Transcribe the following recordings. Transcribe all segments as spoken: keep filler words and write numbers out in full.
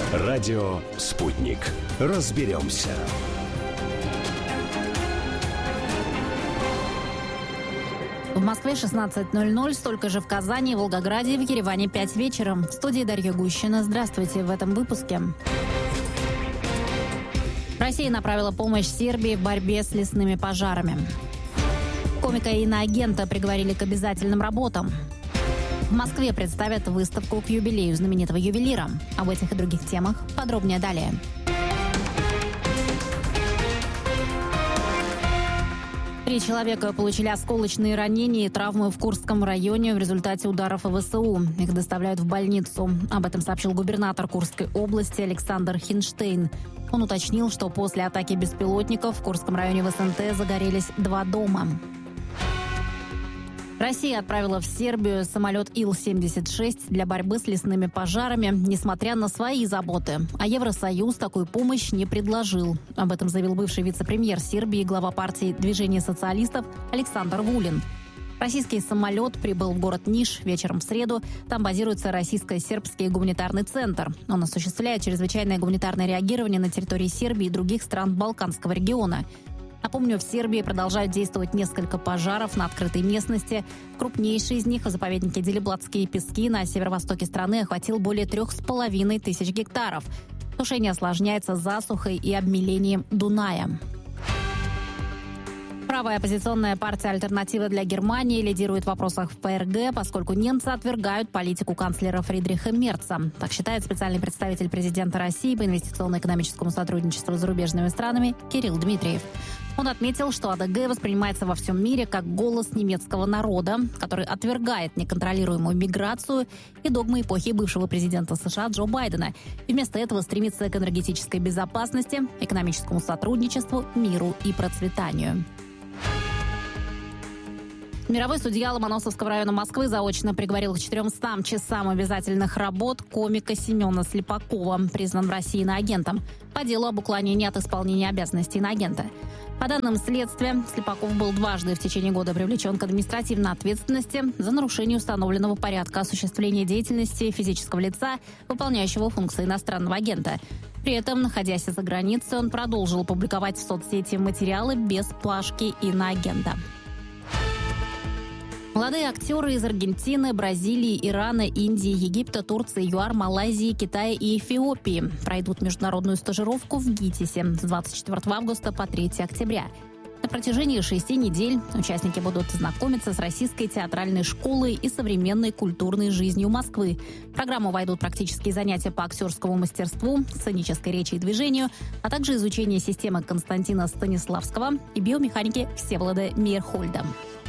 Радио «Спутник». Разберемся. В Москве шестнадцать ноль ноль, столько же в Казани, Волгограде и в Ереване пять вечера. В студии Дарья Гущина. Здравствуйте в этом выпуске. Россия направила помощь Сербии в борьбе с лесными пожарами. Комика и иноагента приговорили к обязательным работам. В Москве представят выставку к юбилею знаменитого ювелира. Об этих и других темах подробнее далее. Три человека получили осколочные ранения и травмы в Курском районе в результате ударов ВСУ. Их доставляют в больницу. Об этом сообщил губернатор Курской области Александр Хинштейн. Он уточнил, что после атаки беспилотников в Курском районе в СНТ загорелись два дома. Россия отправила в Сербию самолет Ил семьдесят шесть для борьбы с лесными пожарами, несмотря на свои заботы. А Евросоюз такую помощь не предложил. Об этом заявил бывший вице-премьер Сербии и глава партии «Движение социалистов» Александр Вулин. Российский самолет прибыл в город Ниш вечером в среду. Там базируется Российско-сербский гуманитарный центр. Он осуществляет чрезвычайное гуманитарное реагирование на территории Сербии и других стран Балканского региона. Напомню, в Сербии продолжают действовать несколько пожаров на открытой местности. Крупнейший из них, в заповеднике Делибладские пески на северо-востоке страны, охватил более трех с половиной тысяч гектаров. Тушение осложняется засухой и обмелением Дуная. Правая оппозиционная партия «Альтернатива для Германии» лидирует в вопросах в ПРГ, поскольку немцы отвергают политику канцлера Фридриха Мерца. Так считает специальный представитель президента России по инвестиционно-экономическому сотрудничеству с зарубежными странами Кирилл Дмитриев. Он отметил, что АДГ воспринимается во всем мире как голос немецкого народа, который отвергает неконтролируемую миграцию и догмы эпохи бывшего президента США Джо Байдена. И вместо этого стремится к энергетической безопасности, экономическому сотрудничеству, миру и процветанию. Мировой судья Ломоносовского района Москвы заочно приговорил к четырёмстам часам обязательных работ комика Семена Слепакова, признан в России иноагентом, по делу об уклонении от исполнения обязанностей иноагента. По данным следствия, Слепаков был дважды в течение года привлечен к административной ответственности за нарушение установленного порядка осуществления деятельности физического лица, выполняющего функции иностранного агента. При этом, находясь за границей, он продолжил публиковать в соцсети материалы без плашки иноагента. Молодые актеры из Аргентины, Бразилии, Ирана, Индии, Египта, Турции, ЮАР, Малайзии, Китая и Эфиопии пройдут международную стажировку в ГИТИСе с двадцать четвёртого августа по третьего октября. На протяжении шести недель участники будут знакомиться с российской театральной школой и современной культурной жизнью Москвы. В программу войдут практические занятия по актерскому мастерству, сценической речи и движению, а также изучение системы Константина Станиславского и биомеханики Всеволода Мейерхольда.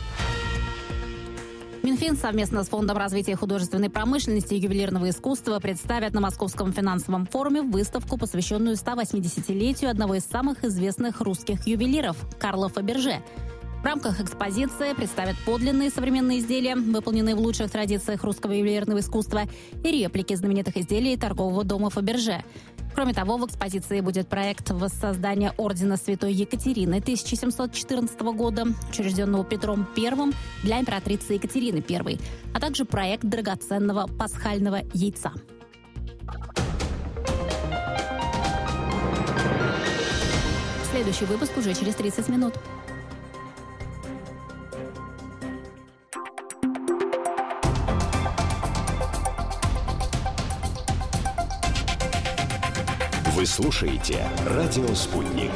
Минфин совместно с Фондом развития художественной промышленности и ювелирного искусства представят на Московском финансовом форуме выставку, посвященную ста восьмидесятилетию одного из самых известных русских ювелиров – Карла Фаберже. В рамках экспозиции представят подлинные современные изделия, выполненные в лучших традициях русского ювелирного искусства, и реплики знаменитых изделий торгового дома Фаберже. Кроме того, в экспозиции будет проект воссоздания Ордена Святой Екатерины тысяча семьсот четырнадцатого года, учрежденного Петром Первым для императрицы Екатерины Первой, а также проект драгоценного пасхального яйца. Следующий выпуск уже через тридцать минут. Вы слушаете «Радио Спутник».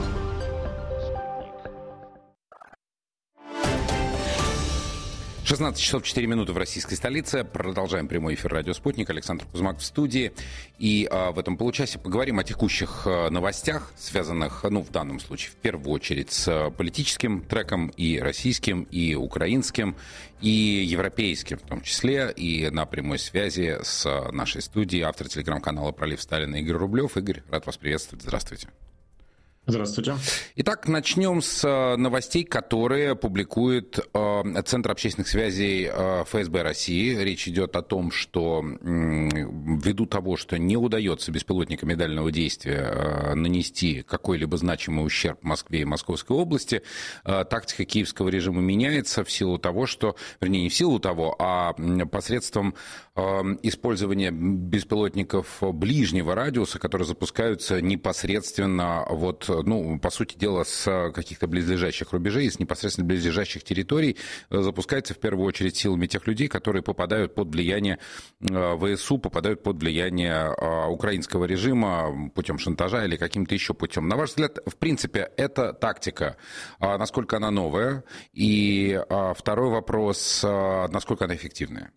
шестнадцать часов четыре минуты в российской столице. Продолжаем прямой эфир «Радио Спутник». Александр Кузьмак в студии. И а, в этом получасе поговорим о текущих а, новостях, связанных, ну, в данном случае, в первую очередь, с а, политическим треком, и российским, и украинским, и европейским в том числе. И на прямой связи с а, нашей студией автор телеграм-канала «Пролив Сталина» Игорь Рублев. Игорь, рад вас приветствовать. Здравствуйте. Здравствуйте. Итак, начнем с новостей, которые публикует э, Центр общественных связей э, ФСБ России. Речь идет о том, что э, ввиду того, что не удается беспилотниками дальнего действия нанести какой-либо значимый ущерб Москве и Московской области, тактика киевского режима меняется в силу того, что, вернее, не в силу того, а посредством использования беспилотников ближнего радиуса, которые запускаются непосредственно, вот, ну, по сути дела, с каких-то близлежащих рубежей, с непосредственно близлежащих территорий, запускается в первую очередь силами тех людей, которые попадают под влияние ВСУ, попадают под влияние украинского режима путем шантажа или каким-то еще путем. На ваш взгляд, в принципе, эта тактика, насколько она новая? И второй вопрос, насколько она эффективная?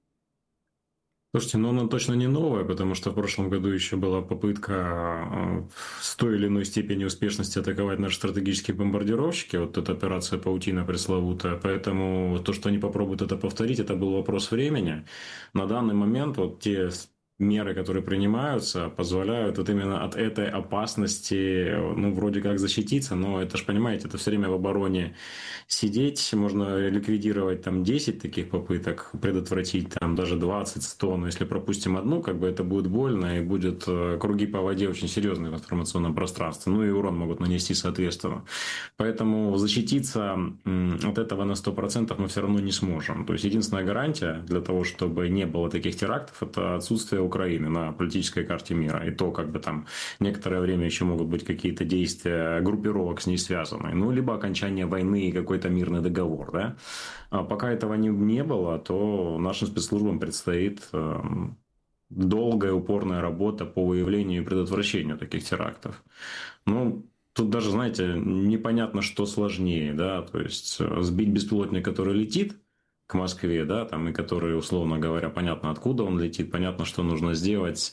Слушайте, ну она точно не новая, потому что в прошлом году еще была попытка с той или иной степени успешности атаковать наши стратегические бомбардировщики. Вот эта операция «Паутина» пресловутая. Поэтому то, что они попробуют это повторить, это был вопрос времени. На данный момент вот те меры, которые принимаются, позволяют вот именно от этой опасности, ну, вроде как защититься, но это же, понимаете, это все время в обороне сидеть, можно ликвидировать там десять таких попыток, предотвратить там даже двадцать сто, но если пропустим одну, как бы это будет больно и будет круги по воде очень серьезные в информационном пространстве, ну и урон могут нанести соответственно. Поэтому защититься от этого на сто процентов мы все равно не сможем. То есть единственная гарантия для того, чтобы не было таких терактов, это отсутствие Украины на политической карте мира. И то, как бы там некоторое время еще могут быть какие-то действия группировок с ней связанные. Ну, либо окончание войны и какой-то мирный договор, да. А пока этого не, не было, то нашим спецслужбам предстоит э, долгая, упорная работа по выявлению и предотвращению таких терактов. Ну, тут даже, знаете, непонятно, что сложнее, да. То есть сбить беспилотник, который летит к Москве, да, там, и который, условно говоря, понятно, откуда он летит, понятно, что нужно сделать,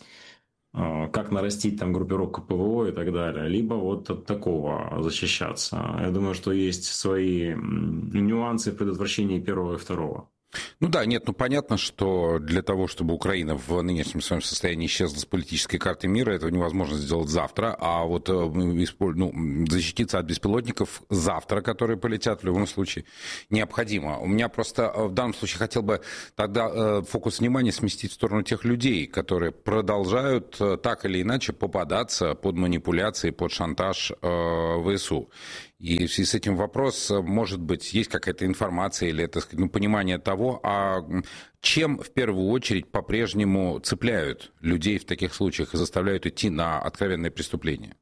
как нарастить там группировку ПВО и так далее, либо вот от такого защищаться. Я думаю, что есть свои нюансы в предотвращении первого и второго. Ну да, нет, ну понятно, что для того, чтобы Украина в нынешнем своем состоянии исчезла с политической карты мира, этого невозможно сделать завтра, а вот ну, защититься от беспилотников завтра, которые полетят, в любом случае необходимо. У меня просто в данном случае хотел бы тогда фокус внимания сместить в сторону тех людей, которые продолжают так или иначе попадаться под манипуляции, под шантаж ВСУ. И в связи с этим вопрос, может быть, есть какая-то информация или, так сказать, ну, понимание того, а чем в первую очередь по-прежнему цепляют людей в таких случаях и заставляют идти на откровенное преступление?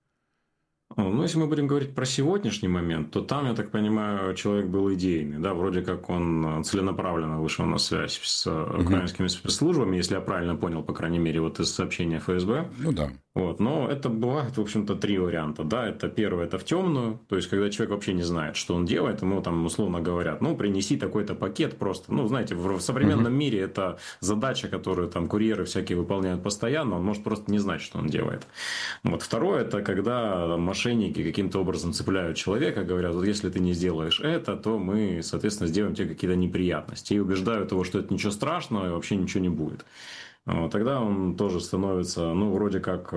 Ну, если мы будем говорить про сегодняшний момент, то там, я так понимаю, человек был идейный, да, вроде как он целенаправленно вышел на связь с украинскими спецслужбами, если я правильно понял, по крайней мере, вот из сообщения эф эс бэ. Ну да. Вот. Но это бывает, в общем-то, три варианта, да, это первое, это в темную, то есть, когда человек вообще не знает, что он делает, ему там условно говорят, ну, принеси такой-то пакет просто, ну, знаете, в современном uh-huh. мире это задача, которую там курьеры всякие выполняют постоянно, он может просто не знать, что он делает. Вот. Второе, это когда мошенники каким-то образом цепляют человека, говорят, вот если ты не сделаешь это, то мы, соответственно, сделаем тебе какие-то неприятности. И убеждают его, что это ничего страшного и вообще ничего не будет. Вот. Тогда он тоже становится, ну, вроде как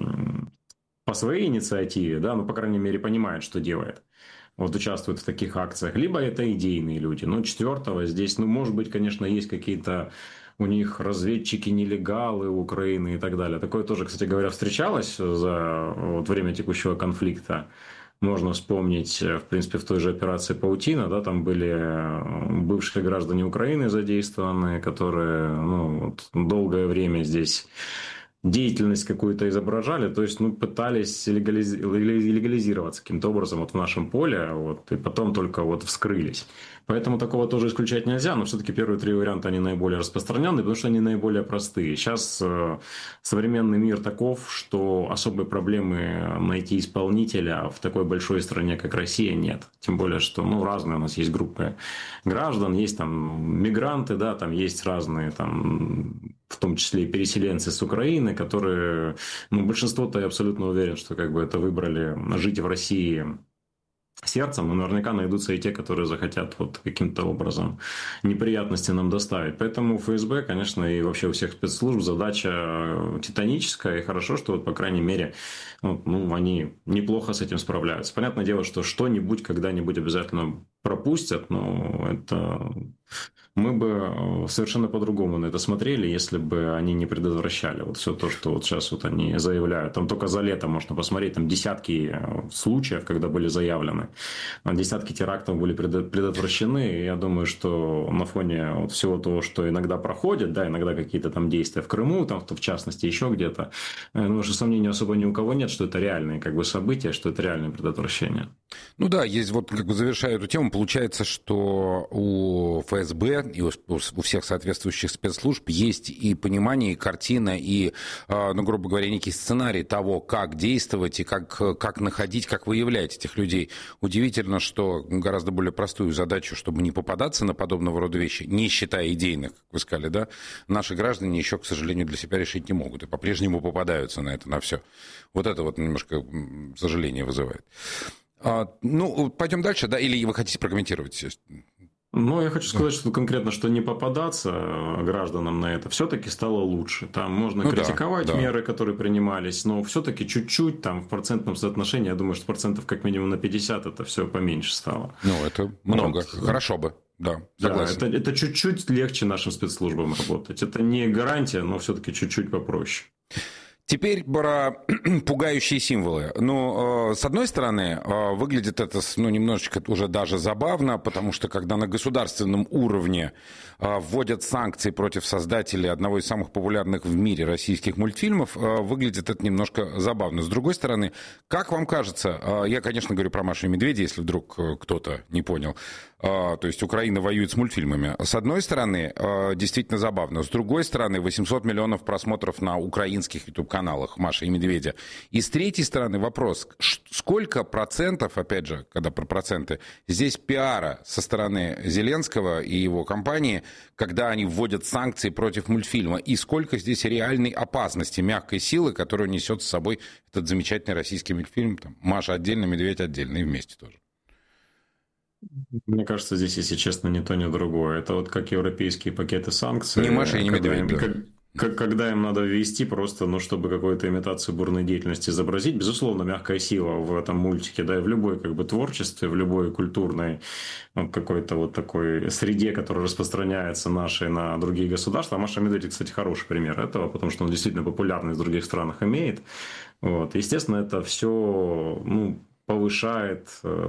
по своей инициативе, да, ну, по крайней мере, понимает, что делает. Вот участвует в таких акциях. Либо это идейные люди. Ну, четвертого здесь, ну, может быть, конечно, есть какие-то у них разведчики-нелегалы Украины и так далее. Такое тоже, кстати говоря, встречалось за вот время текущего конфликта. Можно вспомнить, в принципе, в той же операции «Паутина», да, там были бывшие граждане Украины задействованы, которые, ну, вот, долгое время здесь деятельность какую-то изображали, то есть, ну, пытались легализ... легализироваться каким-то образом вот в нашем поле, вот, и потом только вот вскрылись. Поэтому такого тоже исключать нельзя, но все-таки первые три варианта, они наиболее распространенные, потому что они наиболее простые. Сейчас э, современный мир таков, что особой проблемы найти исполнителя в такой большой стране, как Россия, нет. Тем более, что, ну, разные у нас есть группы граждан, есть там мигранты, да, там есть разные, там, в том числе и переселенцы с Украины, которые, ну, большинство-то, я абсолютно уверен, что как бы это выбрали жить в России сердцем, но наверняка найдутся и те, которые захотят вот каким-то образом неприятности нам доставить. Поэтому у эф эс бэ, конечно, и вообще у всех спецслужб задача титаническая, и хорошо, что вот, по крайней мере, ну, они неплохо с этим справляются. Понятное дело, что что-нибудь когда-нибудь обязательно пропустят, но это... Мы бы совершенно по-другому на это смотрели, если бы они не предотвращали вот все то, что вот сейчас вот они заявляют. Там только за лето можно посмотреть, там десятки случаев, когда были заявлены. Десятки терактов были предотвращены. И я думаю, что на фоне вот всего того, что иногда проходит, да, иногда какие-то там действия в Крыму, там, в частности, еще где-то, ну, что сомнений особо ни у кого нет, что это реальные как бы события, что это реальное предотвращение. Ну да, есть вот, как бы завершая эту тему, получается, что у эф эс бэ и у всех соответствующих спецслужб есть и понимание, и картина, и, ну, грубо говоря, некий сценарий того, как действовать и как, как находить, как выявлять этих людей. Удивительно, что гораздо более простую задачу, чтобы не попадаться на подобного рода вещи, не считая идейных, как вы сказали, да, наши граждане еще, к сожалению, для себя решить не могут и по-прежнему попадаются на это, на все. Вот это вот немножко сожаление вызывает. А, ну, пойдем дальше, да, или вы хотите прокомментировать? Ну, я хочу сказать, что конкретно, что не попадаться гражданам на это все-таки стало лучше. Там можно ну, критиковать да, меры, да. которые принимались, но все-таки чуть-чуть там в процентном соотношении, я думаю, что процентов как минимум на пятьдесят это все поменьше стало. Ну, это много. Вот. Хорошо бы. Да, согласен. Да, это, это чуть-чуть легче нашим спецслужбам работать. Это не гарантия, но все-таки чуть-чуть попроще. Теперь про пугающие символы. Ну, с одной стороны, выглядит это, ну, немножечко уже даже забавно, потому что когда на государственном уровне вводят санкции против создателей одного из самых популярных в мире российских мультфильмов, выглядит это немножко забавно. С другой стороны, как вам кажется, я, конечно, говорю про Машу и Медведя, если вдруг кто-то не понял, то есть Украина воюет с мультфильмами. С одной стороны, действительно забавно. С другой стороны, восемьсот миллионов просмотров на украинских YouTube-каналах Маши и Медведя. И с третьей стороны вопрос, сколько процентов, опять же, когда про проценты, здесь пиара со стороны Зеленского и его компании, когда они вводят санкции против мультфильма, и сколько здесь реальной опасности, мягкой силы, которую несет с собой этот замечательный российский мультфильм, там, Маша отдельно, Медведь отдельно, и вместе тоже. Мне кажется, здесь, если честно, ни то, ни другое. Это вот как европейские пакеты санкций. Не Маша и не Медведь, им, да. как, как, когда им надо ввести просто, ну, чтобы какую-то имитацию бурной деятельности изобразить. Безусловно, мягкая сила в этом мультике, да, и в любой как бы творчестве, в любой культурной ну, какой-то вот такой среде, которая распространяется нашей на другие государства. А Маша и Медведь, кстати, хороший пример этого, потому что он действительно популярность в других странах имеет. Вот. Естественно, это все, ну, повышает